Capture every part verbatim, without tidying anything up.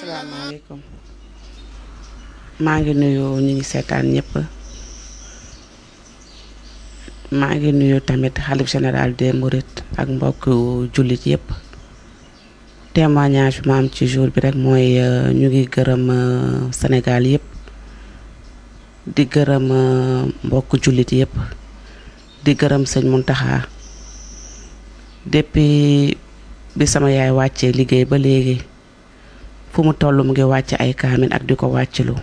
asalaamaaleykum maa ngi nuyu ñi ngi seetaan ñëpp maa ngi nuyu tamit xalif général des Mourides ak mbokk jullit yëpp témoignage bi ma am ci jour bi rek mooy ñu ngi gërëm Sénégal yëpp di gërëm mbokk jullit yëpp di gërëm sëñ Mountakha depuis bi sama yaay wàccee liggéey ba léegi fu mu toll mu ngi wàcc ay kaamin ak di ko wàccilu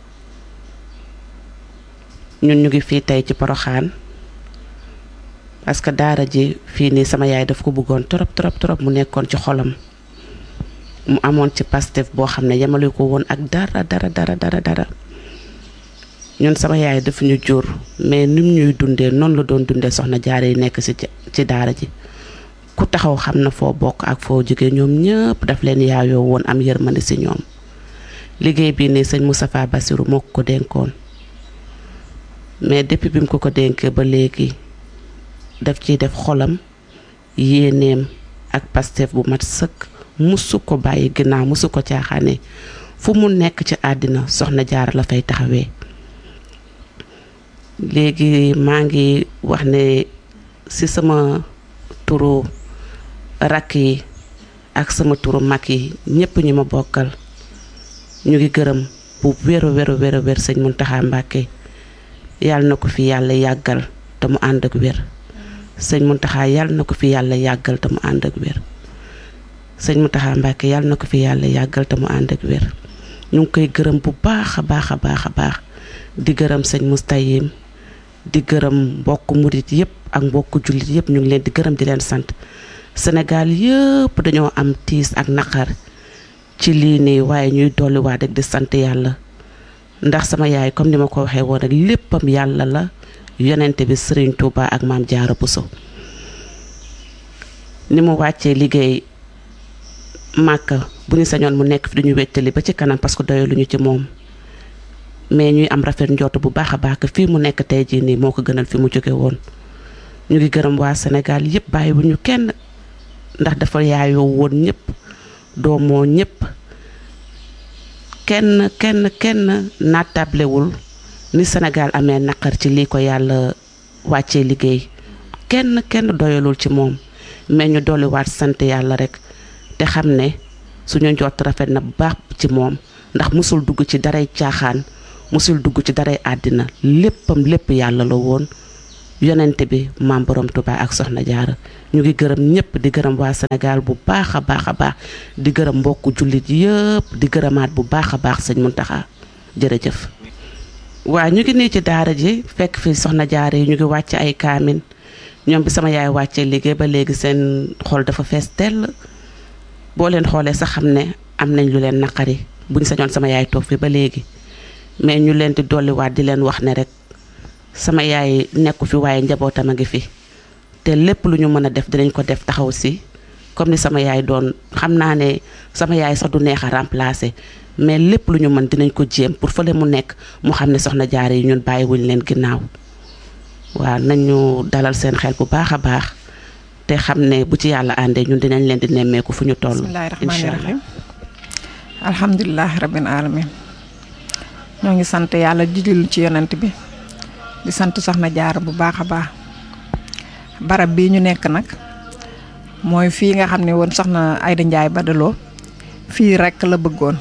ñun ñu ngi fii tey ci Poroxaan parce que daara ji fii nii sama yaay daf ko bëggoon trop trop trop mu nekkoon ci xolam mu amoon ci Pastef boo xam ne yemale ko woon ak dara dara dara dara dara ñun sama yaay daf ñu jur mais nim ñuy dundee noonu la doon dundee soxna jaare yi nekk ci ci daara ji ku taxaw xam na foo bokk ak foo jóge ñoom ñëpp daf leen yaayoo woon am yërmande ci ñoom liggéey bii nii sëñ Moustapha Bassirou moo ko dénkoon mais depuis bi mu ko ko dénkee ba léegi daf ciy def xolam yéeneem ak Pastef bu mat sëkk musu ko bàyyi ginnaaw musu ko caaxaane fu mu nekk ci àddina soxna Jaara la fay taxawee léegi maa ngi wax ne ci sama turu rakk yi ak sama turu mag yi ñëpp ñu ma bokkal ñu ngi gërëm bu wéru wéru wéru wér sëñ Mountakha Mbacké yàlla na ko fi yàlla yàggal te mu ànd ak wér sëñ Mountakha yàlla na ko fi yàlla yàggal te mu ànd ak wér sëñ Mountakha Mbacké yàlla na ko fi yàlla yàggal te mu ànd ak wér ñu ngi koy gërëm bu baax a baax a baax a baax di gërëm sëñ Moustayim di gërëm mbokk murit yëpp ak mbokk jullit yëpp ñu ngi leen di gërëm di leen sant Sénégal yëpp dañoo am tiis ak naqar ci lii nii waaye ñuy dolliwaat rek di sant yàlla ndax sama yaay comme ni ma ko waxee woon rek léppam yàlla la yonente bi Serigne Touba ak Maam Jaara Bousso ni mu wàccee liggéey Màkka bu ñu sañoon mu nekk fi duñu wettali ba ci kanam parce que doyaluñu ci moom mais ñuy am rafet njort bu baax a baax fii mu nekk tey jii nii moo ko gënal fi mu jóge woon ñu ngi gërëm waa Sénégal yëpp bàyyiwuñu kenn ndax dafa yaayoo woon ñëpp doomoo ñëpp kenn kenn kenn naatablewul ni Sénégal amee naqar ci lii ko yàlla wàccee liggéey kenn kenn doyalul ci moom mais ñu dolliwaat sant yàlla rek te xam ne suñu njort rafet na bu baax ci moom ndax musul dugg ci daray caaxaan musul dugg ci daray àddina léppam lépp yàlla la woon yonente bi maam borom Touba ak soxna Jaara ñu ngi gërëm ñëpp di gërëm waa Sénégal bu baax a baax a baax di gërëm mbokku jullit yëpp di gërëmaat bu baax a baax sëñ Mountakha jërëjëf. waa ñu ngi nii ci daara ji fekk fi soxna Jaara yi ñu ngi wàcc ay kaamin ñoom bi sama yaay wàccee liggéey ba léegi seen xol dafa fees tell boo leen xoolee sax xam ne am nañ lu leen naqari buñ sañoon sama yaay toog fi ba léegi mais ñu leen di dolliwaat di leen wax ne rek sama yaay nekku fi waaye njabootam a ngi fi te lépp lu ñu mën a def dinañ ko def taxaw si comme ni sama yaay doon xam naa ne sama yaay sax du neex a remplacer mais lépp lu ñu mën dinañ ko jéem pour fële mu nekk mu xam ne soxna Jaara yi ñun bàyyiwuñ leen ginnaaw waaw nañu dalal seen xel bu baax a baax te xam ne bu ci yàlla àndee ñun dinañ leen di nemmeeku fu ñu toll. bismillaahi rahmaani rahiim alhamdulilah rabbil alamin ñoo ngi sant yàlla jijul ci yonent bi di sant soxna Jaara bu baax a baax barab bii ñu nekk nag mooy fii nga xam ne woon soxna Ayda Njaay Badaloo fii rekk la bëggoon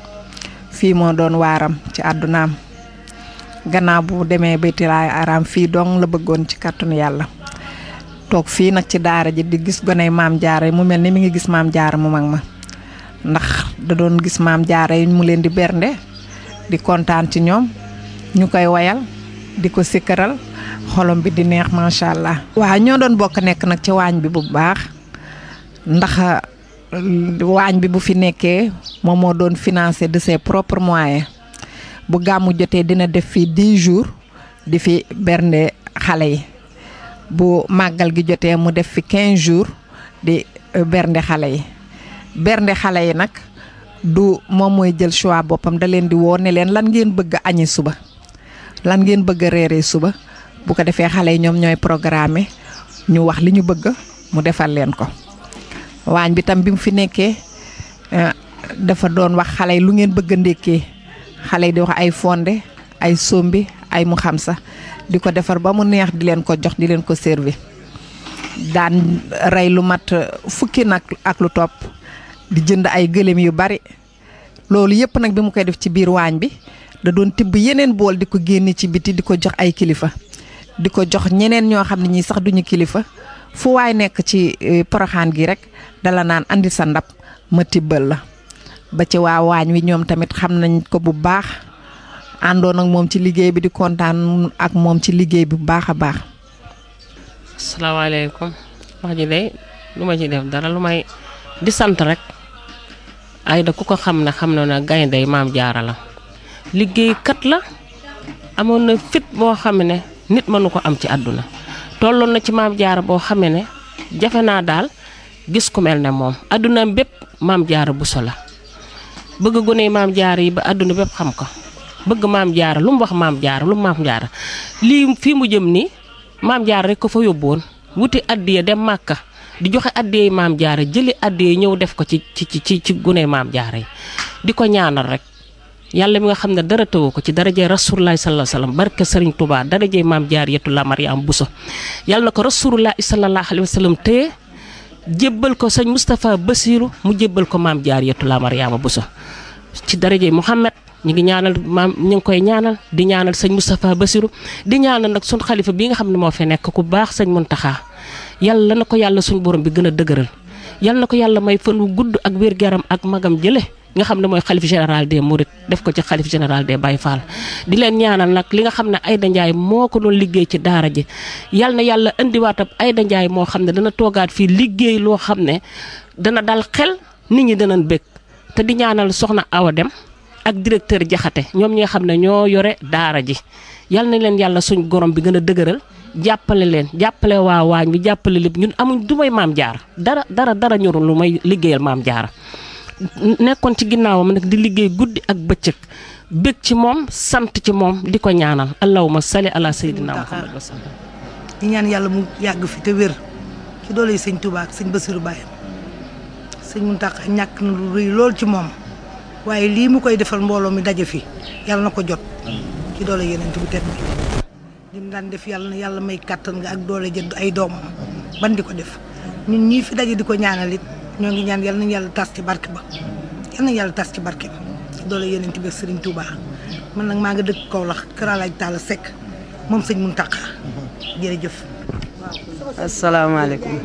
fii moo doon waaram ci àddunaam gannaaw bu demee baytilaay araam fii dong la bëggoon ci kàttanu yàlla toog fii nag ci daara ji di gis goney maam Jaara mu mel ni mi ngi gis maam Jaara mu mag ma ndax da doon gis maam Jaara yi mu leen di bernde di kontaan ci ñoom ñu koy wayal di ko sikkaral xolom bi di neex macha allah. waaw ñoo doon bokk nekk nag ci waañ bi bu baax ndax waañ bi bu fi nekkee moom moo doon financé de ses propres moyens bu gàmmu jotee dina def fii dix jours di fi bernde xale yi bu màggal gi jotee mu def fi quinze jours di bernde xale yi bernde xale yi nag du moom mooy jël choix boppam da leen di woo ne leen lan ngeen bëgg a añi suba lan ngeen bëgg a reeree suba bu ko defee xale yi ñoom ñooy programme ñu wax li ñu bëgg mu defal leen ko waañ bi tam bi mu fi nekkee dafa doon wax xale yi lu ngeen bëgg a ndékkee xale yi di wax ay fonde ay sombi ay mu xam sa di ko defar ba mu neex di leen ko jox di leen ko servi daan rey lu mat fukki nag ak lu topp di jënd ay gëléem yu bari loolu yëpp nag bi mu koy def ci biir waañ bi da doon tibb yeneen bool di ko génne ci biti di ko jox ay kilifa di ko jox ñeneen ñoo xam ne ñii sax duñu kilifa fu waay nekk ci Porokhane gi rek dala naan andi sa ndab ma tibbal la ba ci waa waañ wi ñoom tamit xam nañ ko bu baax àndoon ak moom ci liggéey bi di kontaan ak moom ci liggéey bi bu baax a baax. asalaamaaleykum wax ji de lu ma ci def dara lu may di sant rek Aida ku ko xam ne xam na ne gayndey Maam Jaara la liggéeykat la amoon na fit boo xam ne nit mënu ko am ci àdduna tolloon na ci Maam Jaara boo xam ne jafe naa daal gis ku mel ne moom àdduna bépp Maam Jaara Buso la bëgg gone Maam Jaara yi ba àdduna bépp xam ko bëgg Maam Jaara lu mu wax Maam Jaara lu mu Maam Jaara lii fii mu jëm nii Maam Jaara rek ko fa yóbbuwoon wuti addiya dem Màkka di joxe addiya Maam Jaara jëli addiya ñëw def ko ci ci ci ci gune Maam Jaara yi di ko ñaanal rek yàlla mi nga xam ne dara tëwu ko ci darajee Rasulullaahi sallallaahu alayhi wa sallam barke Sëriñ Tuubaa darajee Maam Jaaratullaahi Mariama Buso yàlla na ko Rasulullaahi sallallaahu alayhi wa sallam téye jébbal ko sëñ Moustapha Bassirou mu jébbal ko Maam Jaaratullaahi Mariama Buso ci darajee Muhammad ñu ngi ñaanal maam ñu ngi koy ñaanal di ñaanal sëñ Moustapha Bassirou di ñaanal nag suñ xalifa bi nga xam ne moo fi nekk ku baax sëñ Muntaxa yàlla na ko yàlla suñ borom bi gën a dëgëral yàlla na ko yàlla may fan wu gudd ak wér-gu-yaram ak magam jële nga xam ne mooy xalif général des Mourides def ko ci xalif général des Baye Fall di leen ñaanal nag li nga xam ne Aida Ndiaye moo ko doon liggéey ci daara ji yàlla na yàlla indiwaatab Aida Ndiaye moo xam ne dana toogaat fii liggéey loo xam ne dana dal xel nit ñi danañ bëgg te di ñaanal soxna Awa Dem ak directeur Jaxate ñoom ñi nga xam ne ñoo yore daara ji yal na leen yàlla suñ gorom bi gën a dëgëral jàppale leen jàppale waa waañ bi jàppale lépp ñun amuñ du may Maam Jaara dara dara dara ñorul lu may liggéeyal Maam Jaara nekkoon ci ginnaawam nag di liggéey guddi ak bëccëg bëgg ci moom sant ci moom di ko ñaanal allahumma salli ala sayyidina Muhammad wa sallam di ñaan yàlla mu yàgg fi te wér ci doole sëñ Touba ak sëñ Bassirou Baye sëñ Mountakha ñàkk na lu rëy lool ci moom waaye lii mu koy defal mbooloo mi daje fi yàlla na ko jot ci doole yeneen bu tedd bi lim daan def yàlla na yàlla may kàttan nga ak doole jënd ay doomam ban di ko def ñun ñii fi daje di ko ñaanal it ñoo ngi ñaan yàlla nañu yàlla tas ci barke ba yàlla nañu yàlla tas ci barke ba ci doole yeneen bi ak Serigne Touba man nag maa nga dëkk Kaolack Kër Alaaj Talla Seck moom sëñ Mountakha jërëjëf. asalaamaaleykum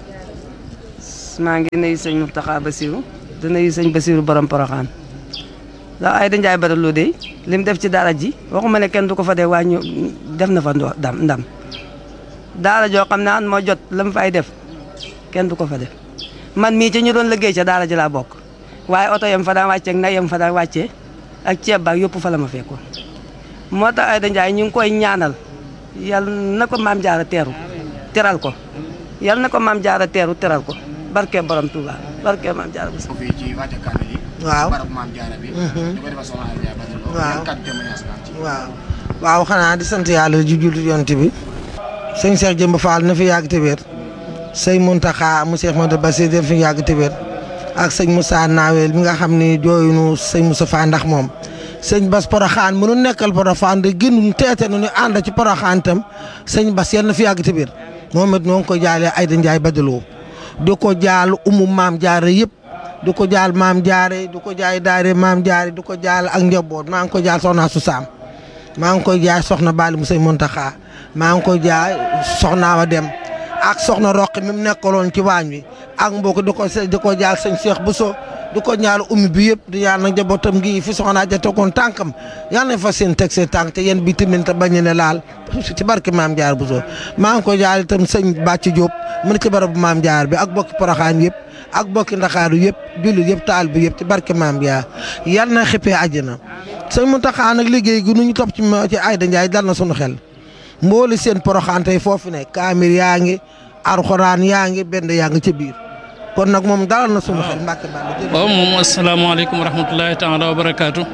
maa ngi nuyu sëñ Mountakha Bassirou di nuyu sëñ Bassirou borom Porokhane ndax Aida Ndiaye Badara de li mu def ci daara ji waxuma ne kenn du ko fa dee waaye ñu def na fa ndam ndam daara joo xam ne an moo jot la mu fay def kenn du ko fa def man mii ci ñu doon liggéey ca daara ji laa bokk waaye oto yam fa daan wàccee ak nag yam fa daan wàccee ak ceeb baak yëpp fa la ma fekkoon moo tax Aida Ndiaye ñu ngi koy ñaanal yal na ko Maam Jaara teeru teral ko yal na ko Maam Jaara teeru teral ko barke borom Touba barke Maam Jaara bu fii ci wàcce kaamil yi waaw barab Maam Jaara bi di ko defal soxna Aida Ndiaye waaw yan kàddu témoignage nga am ci waaw waaw xanaa di sant yàlla ji jullit yonent bi sëñ Cheikh Jëmb Fall na fi yàgg te wér sëñ Mountakha mu Cheikh Modou Bassir def fi yàgg te wér ak sëñ Moussa Nawel mi nga xam ni jooyunu sëñ Moussa Fa ndax moom sëñ Bass Porokhane mënu nekkal Porokhane de gënuñ teete nu ñu ànd ci Porokhane tam sëñ Bass yal na fi yàgg te wér moom it noo ngi ko jaalee Aida Ndiaye Badaloo di ko jaal umu Maam Jaara yëpp di ko jaal Maam Jaara di ko jaay daare Maam Jaara di ko jaal ak njaboot maa ngi ko jaal soxna su Saam maa ngi koy jaay soxna Bali mu sëñ Mountakha maa ngi koy jaay soxna Awa Dem ak soxna Roqi mi mu nekkaloon ci waañ wi ak mbokk di ko di ko jaal sëñ Cheikh Bousso di ko ñaal ummi bi yëpp di ñaan nag njabootam gi fi soxna ja tegoon tànkam yal nañ fa seen teg seen tànk te yéen bi tamit te bañ ne laal ci barke Maam Jaara Bousso maa ngi ko jaal itam sëñ Bàcci Diop mu ne ci barabu Maam Jaara bi ak bokki Porokhane yëpp ak bokki Ndakaaru yëpp jullit yëpp taal bi yëpp ci barke Maam Jaara yal na xippee àjjana sëñ Mountakha nag liggéey gi nu ñu topp ci ci Aida Ndiaye dal na sunu xel mbooli seen Porokhane tey foofu ne kaamir yaa ngi alxuraan yaa ngi benn yaa ngi ca biir kon nag moom dalal na sunu xel Mbàkke Balla jërëjëf. waaw moom asalaamaaleykum wa rahmatulahi taala wa barakaatu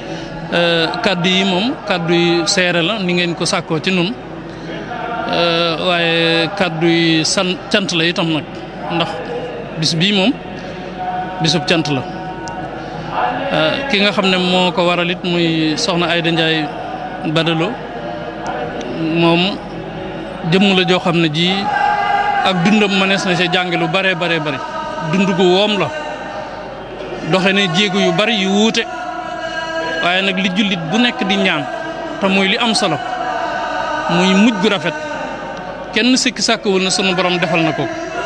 kaddu yi moom kaddu yi seere la ni ngeen ko sàkkoo ci nun waaye kaddu yi san cant la itam nag ndax bis bii moom bisub cant la ki nga xam ne moo ko waral it muy soxna Ayda Ndiaye Badalo moom jëmm la joo xam ne ji ak dundam mënees na ci jànge lu bare bare bare dund gu woom la doxe ne jéego yu bari yu wuute waaye nag li jullit bu nekk di ñaan te muy li am solo muy mujj gu rafet kenn sikki sàkkawul na sunu borom defal na ko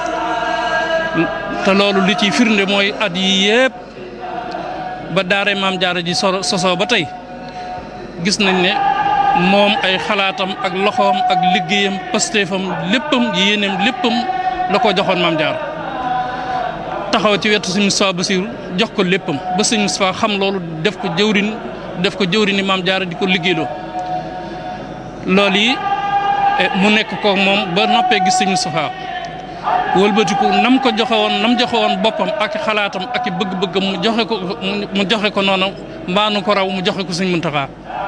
te loolu li ciy firnde mooy at yi yépp ba daare maam jaara ji sosoo ba tey gis nañ ne moom ay xalaatam ak loxoom ak liggéeyam pastéefam léppam yéeneem léppam la ko joxoon maam jaara taxaw ci wetu sëñ Moustapha Bassirou jox ko léppam ba sëñ Moustapha xam loolu def ko jëwrin def ko jëwrini maam jaara di ko liggéeyloo loolu yi mu nekk ko moom ba noppee gis sëñ Moustapha wëlbatiku nam ko joxe woon nam joxe woon boppam ak xalaatam ak bëgg-bëggam mu joxe ko mu joxe ko noonu mbaanu ko raw mu joxe ko sëñ Muntaxa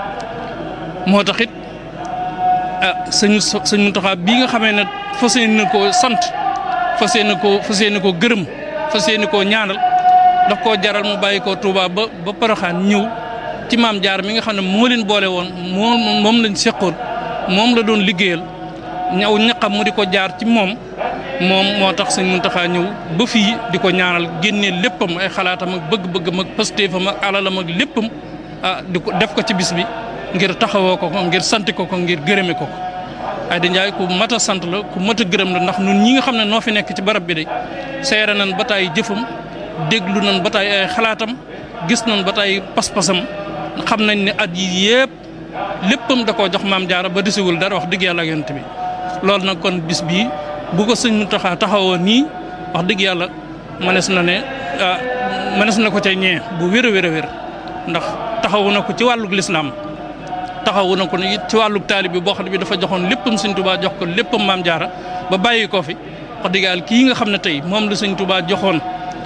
moo tax it ah sëñ sëñ Muntaxa bii nga xamee ne fas yéene koo sant fas yéene koo fas yéene koo gërëm fas yéene koo ñaanal daf koo jaral mu bàyyi koo Touba ba ba Poroxaan ñëw ci maam jaar mi nga xam ne moo leen boole woon moom moom lañ seqoon moom la doon liggéeyal ñaw ñaqam mu di ko jaar ci moom moom moo tax sëñ Muntaxa ñëw ba fii di ko ñaanal génnee léppam ay xalaatam ak bëgg-bëggam ak pastéefam ak alalam ak léppam ah di ko def ko ci bis bi ngir taxawoo ko ko ngir sant ko ko ngir gërëme ko ko Ayda Ndiaye ku mat a sant la ku mat a gërëm la ndax ñun ñi nga xam ne noo fi nekk ci barab bi de seere nañ ba taay jëfam déglu nañ ba taay ay xalaatam gis nañ ba taay pas-pasam xam nañ ne at yi yëpp léppam da koo jox maam jaara ba desiwul dara wax dëgg yàlla ak yonent bi loolu nag kon bis bii bu ko sëñ Muntaxa taxawoo nii wax dëgg yàlla mënees na ne ah mënees na ko ca ñee bu wér a wér a wér ndax taxawu na ko ci wàllug lislaam taxawu na ko it ci wàllug taalib bi boo xam ne bi dafa joxoon léppam sëñ Tuubaa jox ko léppam maam jaara ba bàyyi ko fi wax dëgg yàlla kii nga xam ne tey moom la sëñ Tuubaa joxoon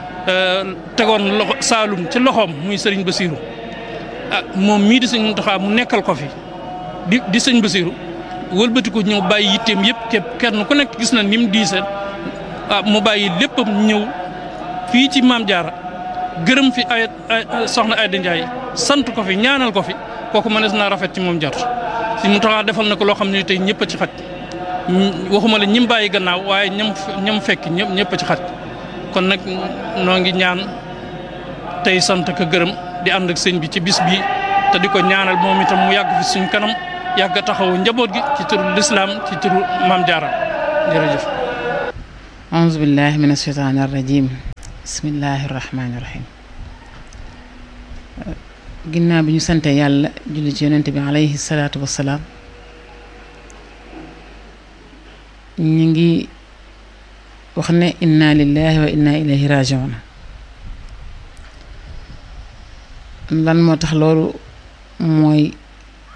tegoon loxo Saalum ci loxoom muy sëriñ Basiiru ah moom mii di sëñ Muntaxa mu nekkal ko fi di di sëñ Basiiru wëlbati ko ñëw bàyyi yitteem yëpp képp kenn ku nekk gis na ni mu diisee ah mu bàyyi léppam ñëw fii ci maam jaara gërëm fi ay soxna Ayda Ndiaye sant ko fi ñaanal ko fi kooku mënees naa rafet ci moom jot si mu taxaa defal na ko loo xam ne tey ñëpp a ci xaj waxuma la ñim bàyyi gannaaw waaye ñam ñam fekk ñëpp ñëpp a ci xaj kon nag noo ngi ñaan tey sant ko gërëm di ànd ak sëñ bi ci bis bi te di ko ñaanal moom itam mu yàgg fi suñ kanam yàgg a taxawu njaboot gi ci turu lislaam ci turu maam jaara jërëjëf auzu billahi min asheytaani arrajim bismillahi rahmaani rahim ginnaaw bi ñu sante yàlla julli ci yonent bi alayhi salaatu wassalaam ñu ngi wax ne inna lillahi wa inna ilayhi rajiun lan moo tax loolu mooy